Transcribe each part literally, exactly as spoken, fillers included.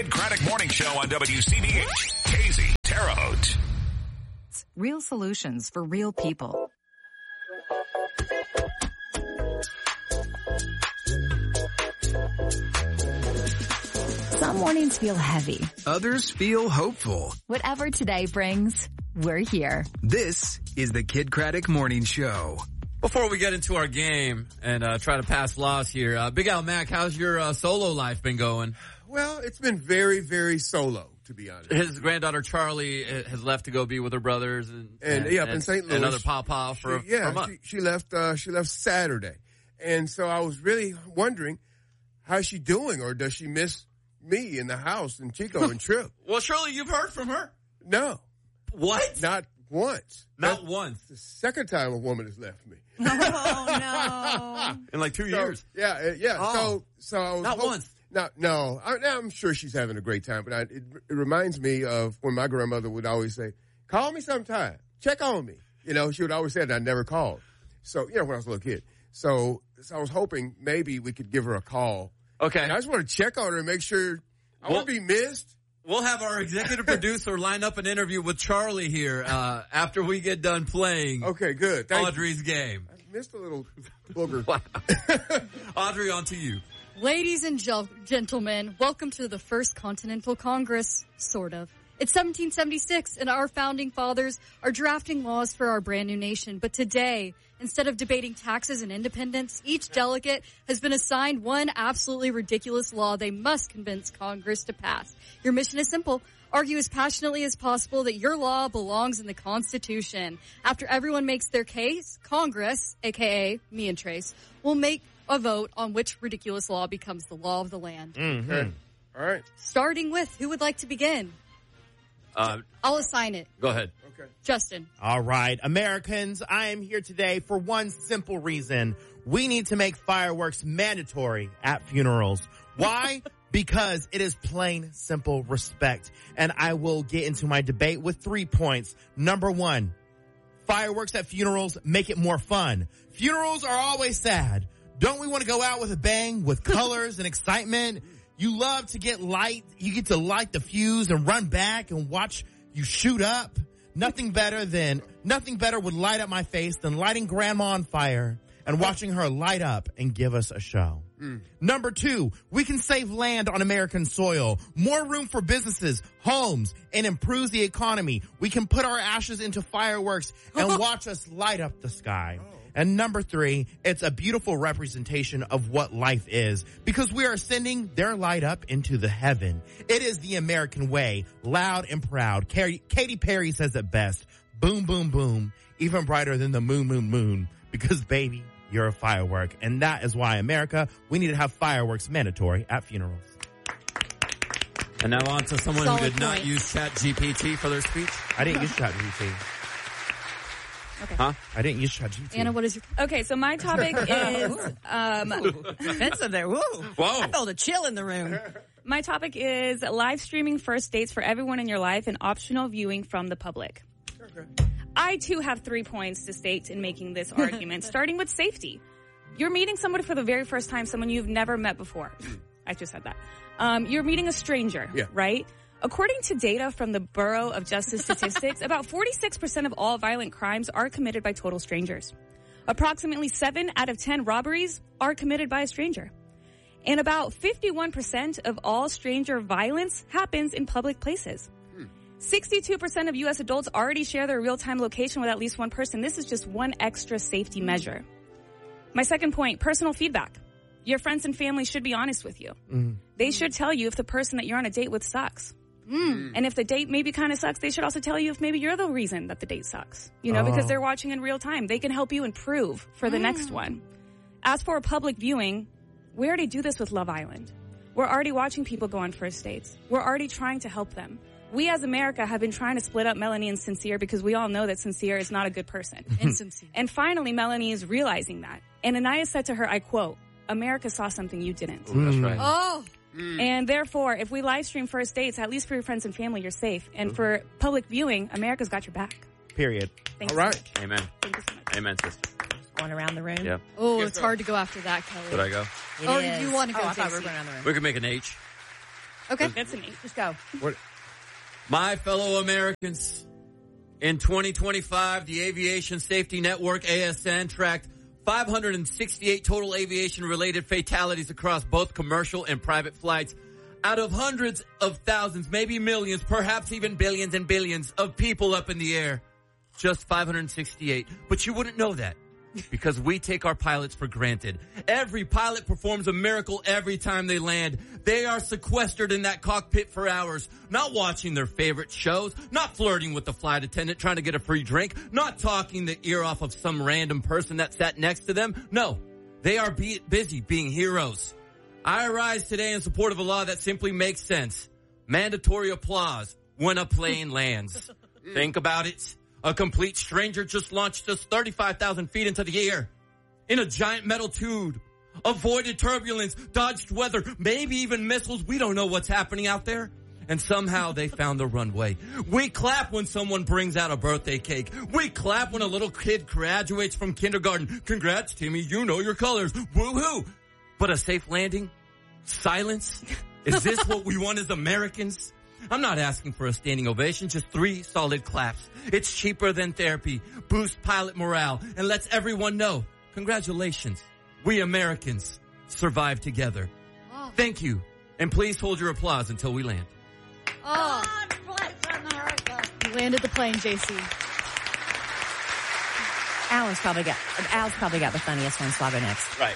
Craddock Morning Show on W C B H. Casey, Terre Haute. Real solutions for real people. Some mornings feel heavy. Others feel hopeful. Whatever today brings, we're here. This is the Kid Craddock Morning Show. Before we get into our game and uh, try to pass laws here, uh, Big Al Mac, how's your uh, solo life been going? Well, it's been very, very solo, to be honest. His granddaughter Charlie has left to go be with her brothers and and, and yeah, up in Saint Louis. Another pawpaw for, she, yeah, for a month. She, she left. Uh, she left Saturday, and so I was really wondering how's she doing, or does she miss me in the house and Chico and Trip? Well, surely you've heard from her. No, what? Not once. Not That's once. The second time a woman has left me. Oh no! In like two so, years. Yeah, uh, yeah. Oh. So, so I was Not hope- once. No, no. I, I'm sure she's having a great time, but I, it, it reminds me of when my grandmother would always say, "Call me sometime. Check on me." You know, she would always say that. I never called. So, you know, when I was a little kid. So, so I was hoping maybe we could give her a call. Okay. And I just want to check on her and make sure I Well- won't be missed. We'll have our executive producer line up an interview with Charlie here uh, after we get done playing Okay, good. Thank Audrey's you. game. I missed a little booger. Wow. Audrey, on to you. Ladies and gel- gentlemen, welcome to the First Continental Congress, sort of. It's seventeen seventy-six, and our founding fathers are drafting laws for our brand new nation. But today, instead of debating taxes and independence, each delegate has been assigned one absolutely ridiculous law they must convince Congress to pass. Your mission is simple. Argue as passionately as possible that your law belongs in the Constitution. After everyone makes their case, Congress, aka me and Trace, will make a vote on which ridiculous law becomes the law of the land. Mm-hmm. Okay. All right. Starting with, who would like to begin? Uh, I'll assign it. go ahead. Okay. Justin. All right, Americans, I am here today for one simple reason. We need to make fireworks mandatory at funerals. Why? Because it is plain, simple respect. And I will get into my debate with three points. Number one, fireworks at funerals make it more fun. Funerals are always sad. Don't we want to go out with a bang, with colors and excitement? You love to get light. You get to light the fuse and run back and watch you shoot up. Nothing better than, nothing better would light up my face than lighting grandma on fire and watching her light up and give us a show. Mm. Number two, we can save land on American soil, more room for businesses, homes, and improves the economy. We can put our ashes into fireworks and watch us light up the sky. Oh. And number three, it's a beautiful representation of what life is because we are sending their light up into the heaven. It is the American way, loud and proud. Katy Perry says it best. Boom, boom, boom. Even brighter than the moon, moon, moon. Because, baby, you're a firework. And that is why, America, we need to have fireworks mandatory at funerals. And now on to someone Solid who did not points. use Chat G P T for their speech. I didn't use ChatGPT. Okay. Huh? I didn't use ChatGPT. Anna, what is your... Okay, so my topic is um, Offensive there. Woo. Whoa. I felt a chill in the room. my topic is live streaming first dates for everyone in your life and optional viewing from the public. Okay. I too have three points to state in making this argument, starting with safety. You're meeting someone for the very first time, someone you've never met before. I just said that. Um, you're meeting a stranger, Yeah. right? According to data from the Bureau of Justice Statistics, about forty-six percent of all violent crimes are committed by total strangers. Approximately seven out of ten robberies are committed by a stranger. And about fifty-one percent of all stranger violence happens in public places. sixty-two percent of U S adults already share their real-time location with at least one person. This is just one extra safety measure. My second point, personal feedback. Your friends and family should be honest with you. Mm. They should tell you if the person that you're on a date with sucks. Mm. And if the date maybe kind of sucks, they should also tell you if maybe you're the reason that the date sucks. You know, oh. because they're watching in real time. They can help you improve for the mm. next one. As for a public viewing, we already do this with Love Island. We're already watching people go on first dates. We're already trying to help them. We as America have been trying to split up Melanie and Sincere because we all know that Sincere is not a good person. And Sincere. And finally, Melanie is realizing that. And Anaya said to her, I quote, America saw something you didn't. Ooh, that's right. Oh. Mm. And therefore, if we live stream first dates, at least for your friends and family, you're safe. And for public viewing, America's got your back. Period. Thank All you right. so much. Amen. Thank you so much. Amen, sister. Going around the room. Yeah. Oh, Yes, it's sir. hard to go after that, Kelly. Should I go? It Oh, is. you want to go, Oh, I thought we Casey. were going around the room. We could make an H. Okay. That's a me. Just go. What? My fellow Americans, in twenty twenty-five, the Aviation Safety Network, A S N, tracked five hundred sixty-eight total aviation-related fatalities across both commercial and private flights. Out of hundreds of thousands, maybe millions, perhaps even billions and billions of people up in the air, just five hundred sixty-eight. But you wouldn't know that because we take our pilots for granted. Every pilot performs a miracle every time they land. They are sequestered in that cockpit for hours, not watching their favorite shows, not flirting with the flight attendant trying to get a free drink, not talking the ear off of some random person that sat next to them. No, they are be- busy being heroes. I rise today in support of a law that simply makes sense. Mandatory applause when a plane lands. Think about it. A complete stranger just launched us thirty-five thousand feet into the air in a giant metal tube, avoided turbulence, dodged weather, maybe even missiles. We don't know what's happening out there. And somehow they found the runway. We clap when someone brings out a birthday cake. We clap when a little kid graduates from kindergarten. Congrats, Timmy. You know your colors. Woo-hoo. But a safe landing? Silence? Is this what we want as Americans? I'm not asking for a standing ovation, just three solid claps. It's cheaper than therapy, boosts pilot morale, and lets everyone know, congratulations, we Americans survived together. Oh. Thank you, and please hold your applause until we land. Oh. You landed the plane, J C. Alan's probably got, Al's probably got the funniest one, so I'll go next. Right.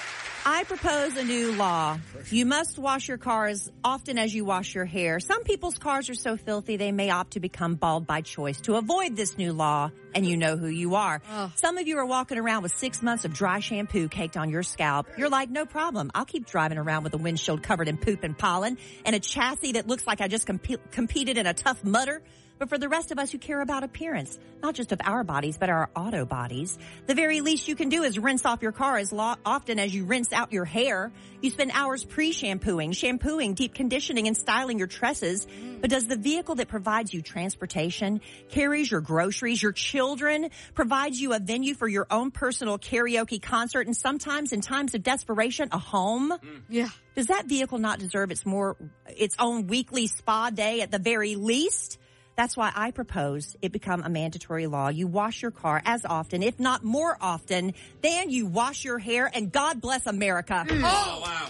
I propose a new law. You must wash your car as often as you wash your hair. Some people's cars are so filthy they may opt to become bald by choice to avoid this new law, and you know who you are. Oh. Some of you are walking around with six months of dry shampoo caked on your scalp. You're like, no problem. I'll keep driving around with a windshield covered in poop and pollen and a chassis that looks like I just comp- competed in a Tough Mudder. But for the rest of us who care about appearance, not just of our bodies, but our auto bodies, the very least you can do is rinse off your car as lo- often as you rinse out your hair. You spend hours pre-shampooing, shampooing, deep conditioning, and styling your tresses. But does the vehicle that provides you transportation, carries your groceries, your children, provides you a venue for your own personal karaoke concert, and sometimes in times of desperation, a home? Yeah. Does that vehicle not deserve its more, its own weekly spa day at the very least? That's why I propose it become a mandatory law. You wash your car as often, if not more often, than you wash your hair, and God bless America. Mm. Oh, wow.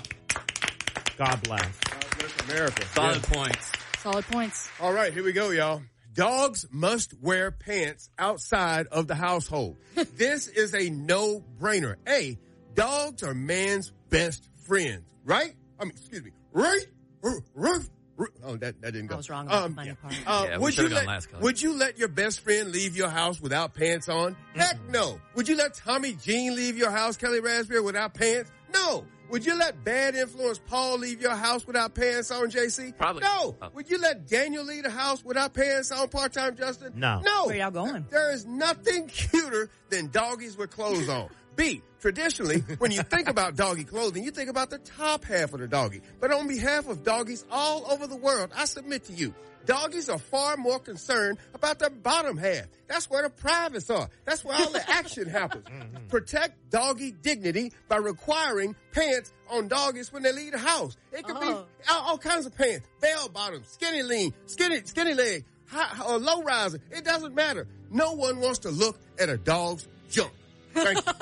God bless. God bless America. Solid Yeah. points. Solid points. All right, here we go, y'all. Dogs must wear pants outside of the household. This is a no-brainer. A, dogs are man's best friends, right? I mean, excuse me, right? R- r- r- Oh, that, that didn't go. I was wrong about Um, the funny part. Uh, Yeah, we would should've you gone let, last color. would you let your best friend leave your house without pants on? Heck no. Would you let Tommy Jean leave your house, Kelly Raspberry, without pants? No. Would you let bad influence Paul leave your house without pants on, J C? Probably. No. Oh. Would you let Daniel leave the house without pants on, part-time Justin? No. No. Where y'all going? There is nothing cuter than doggies with clothes on. B, traditionally, when you think about doggy clothing, you think about the top half of the doggy. But on behalf of doggies all over the world, I submit to you, doggies are far more concerned about the bottom half. That's where the privates are. That's where all the action happens. Protect doggy dignity by requiring pants on doggies when they leave the house. It could Oh. be all, all kinds of pants, bell bottoms, skinny lean, skinny skinny leg, high, or low riser. It doesn't matter. No one wants to look at a dog's junk. Thank you.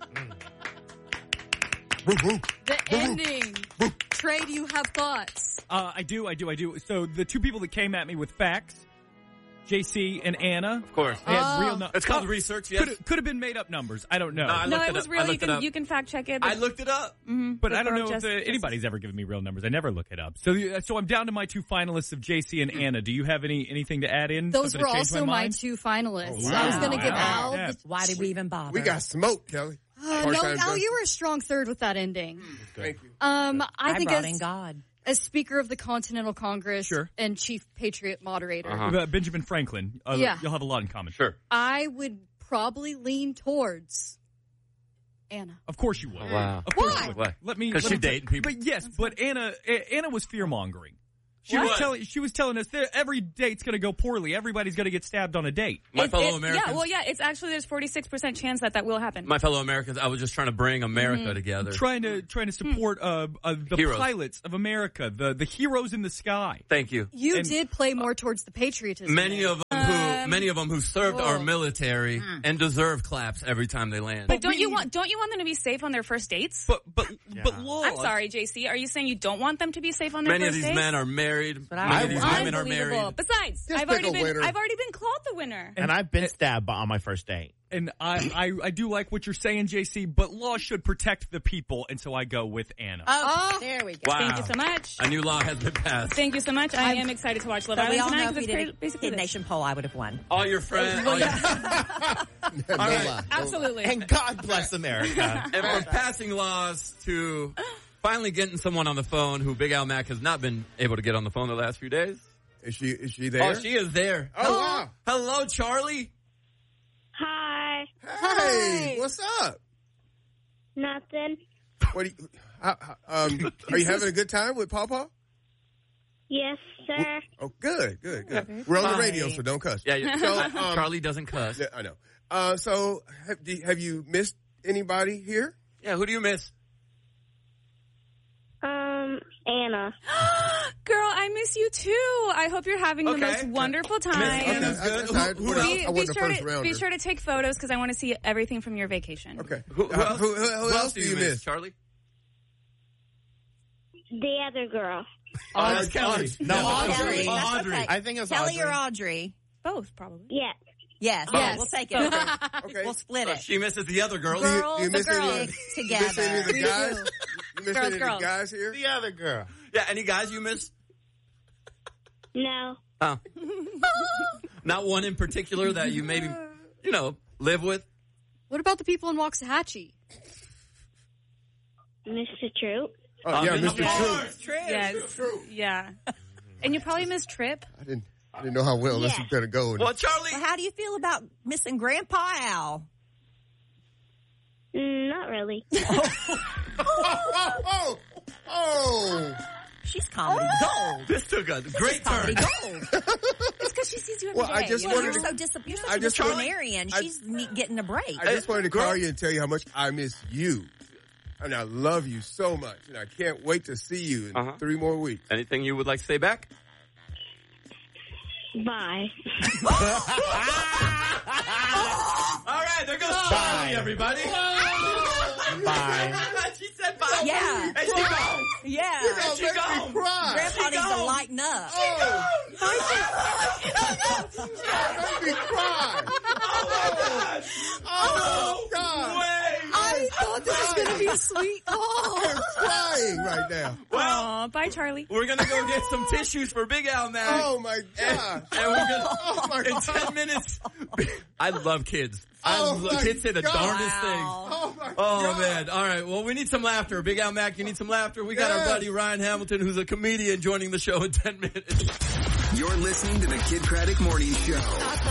The ending. Trey, do you have thoughts? Uh, I do, I do, I do. So the two people that came at me with facts, J C and Anna, Of course. they had Oh. real numbers. It's called research, yes. Could have been made up numbers. I don't know. No, I No, looked it it was up. I real. You looked it can up. you can fact check it. I looked it up. Mm-hmm. but I don't know if the, anybody's ever given me real numbers. I never look it up. So, uh, so I'm down to my two finalists of J C and Anna. Do you have any anything to add in? Those Something were to change also my my mind? two finalists. Oh, I was wow. going to give Wow. Al. Yeah. The, Why did we even bother? We got smoked, Kelly. oh, no, Part-time Al, Justin. you were a strong third with that ending. Thank you. Um, I, I think brought as, in God. as Speaker of the Continental Congress Sure. and Chief Patriot Moderator, Uh-huh. Uh, Benjamin Franklin. Uh, Yeah. You'll have a lot in common. Sure. I would probably lean towards Anna. Of course you would. Wow. Of course Why? you would. Why? Let me. 'Cause let she me tell- dating people. But yes, but Anna, A- Anna was fear mongering. She What? was telling she was telling us that every date's going to go poorly. Everybody's going to get stabbed on a date. My It- fellow it- Americans. Yeah, well, yeah, it's actually there's forty-six percent chance that that will happen. My fellow Americans, I was just trying to bring America Mm-hmm. together. Trying to trying to support uh, uh the Heroes. pilots of America, the the heroes in the sky. Thank you. You And- did play more towards the patriotism. Many of them who, Um, many of them who served whoa. our military and deserve claps every time they land. but don't you we- want don't you want them to be safe on their first dates? But but Yeah. but law. I'm sorry, J C. Are you saying you don't want them to be safe on their Many of first these dates? men are married. But I Many would of these want- women are married. Unbelievable. Besides, Just I've pick already a been winner. I've already been called the winner. And I've been stabbed on my first date. And I, I I do like what you're saying, J C. But law should protect the people, and so I go with Anna. Oh, there we go. Wow. Thank you so much. A new law has been passed. Thank you so much. I I'm- am excited to watch Love But we Island all tonight know if we because did it's a basically Kid this. Nation poll, I would have won. All your friends. All your, No right. lie. Absolutely. And God bless America. and we're passing laws to finally getting someone on the phone who Big Al Mac has not been able to get on the phone the last few days. Is she is she there? Oh, she is there. Oh, wow. Hello, Charlie. Hi. Hey, what's up? Nothing. What do you, how, how- um, are you having a good time with Pawpaw? Yes, sir. Oh, good, good, good. We're on the Bye. radio, so don't cuss. Yeah, yeah. So, um, Charlie doesn't cuss. Yeah, I know. Uh, so, have, do, have you missed anybody here? Yeah, who do you miss? Um, Anna. Girl, I miss you too. I hope you're having the Okay. most wonderful time. Anna's Okay, good. I- I- Who- who I- else? Be, I be wasn't the sure first to rounder. be sure to take photos because I want to see everything from your vacation. Okay. Who, who Uh, else? who, who, who else do you miss? Charlie? The other girl. Oh, that's Kelly. No, Audrey. Audrey. That's Audrey. okay. I think it was Kelly Audrey. or Audrey? Both, probably. Yes. Yes. Yes. We'll take it. Okay. We'll split Oh, it. she misses the other girl. Do you, Girls, do you the miss any, girls of- you miss together. any of the We guys? do. You miss Girls, any of girls. the guys here? The other girl. Yeah, any guys you miss? No. Oh. Not one in particular that you maybe, you know, live with? What about the people in Waxahachie? Mister Troop. Oh, yeah, Um, Mister of Troop. course. Yes. Yeah. And you probably miss Trip. I didn't, I didn't know how well this Yeah. was going to go. Well, Charlie. Well, how do you feel about missing Grandpa Al? Mm, not really. oh, oh, oh, oh. She's comedy gold. This took a great Comedy turn. gold. It's because she sees you every Well, I day. just Well, wanted you're to- so, dis- you're such I a just- disciplinarian. I- She's ne- getting a break. I just wanted to Girl. call you and tell you how much I miss you. And I love you so much. And I can't wait to see you in Uh-huh. three more weeks. Anything you would like to say back? Bye. All right, there goes Charlie, everybody. Bye. She said bye. Yeah. And she gone. Yeah. Oh, she make me gone. cry. Grandpa needs to gone. lighten up. Oh, make me cry. Oh, God. Wait. I thought this was going to be a sweet call. I'm crying right now. Well, Aw, bye, Charlie. we're going to go get some tissues for Big Al now. Oh, my God. And we're gonna, Oh, my in God. ten minutes, I love kids. I Oh, love my kids say the God. darndest Wow. things. Oh, my Oh, God. man. All right. Well, we need some laughter. Big Al Mac, you need some laughter. We got our Yes. buddy Ryan Hamilton, who's a comedian, joining the show in ten minutes. You're listening to the Kid Craddock Morning Show.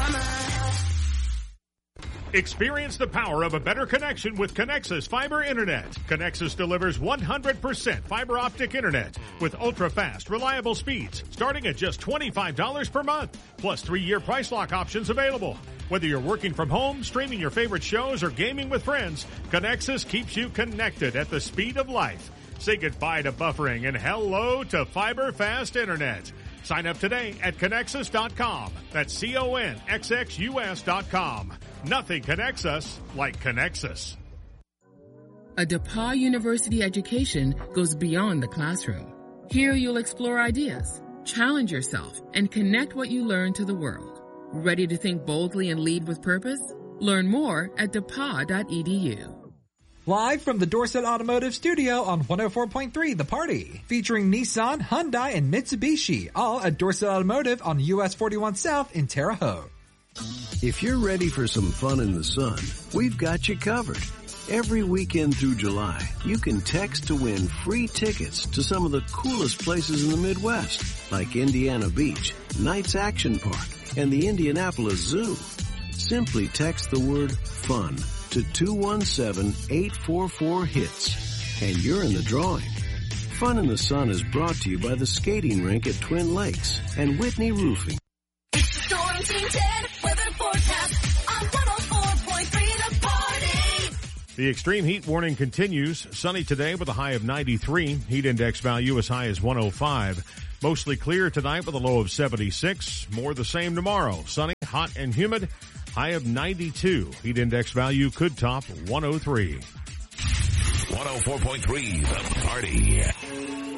Experience the power of a better connection with Connexus Fiber Internet. Connexus delivers one hundred percent fiber optic internet with ultra-fast, reliable speeds starting at just twenty-five dollars per month, plus three-year price lock options available. Whether you're working from home, streaming your favorite shows, or gaming with friends, Connexus keeps you connected at the speed of life. Say goodbye to buffering and hello to fiber fast internet. Sign up today at Connexus dot com. That's C O N X X U S dot com. Nothing connects us like Connexus. A DePauw University education goes beyond the classroom. Here you'll explore ideas, challenge yourself, and connect what you learn to the world. Ready to think boldly and lead with purpose? Learn more at depaw dot e d u. Live from the Dorset Automotive Studio on one oh four point three The Party. Featuring Nissan, Hyundai, and Mitsubishi, all at Dorset Automotive on U S forty-one South in Terre Haute. If you're ready for some fun in the sun, we've got you covered. Every weekend through July, you can text to win free tickets to some of the coolest places in the Midwest, like Indiana Beach, Knights Action Park, and the Indianapolis Zoo. Simply text the word FUN to two one seven, eight four four, HITS, and you're in the drawing. Fun in the Sun is brought to you by the skating rink at Twin Lakes and Whitney Roofing. Storm Team ten weather forecast on one oh four point three The Party. The extreme heat warning continues. Sunny today with a high of ninety-three. Heat index value as high as one oh five. Mostly clear tonight with a low of seventy-six. More the same tomorrow. Sunny, hot, and humid. High of ninety-two. Heat index value could top one oh three. one oh four point three The Party.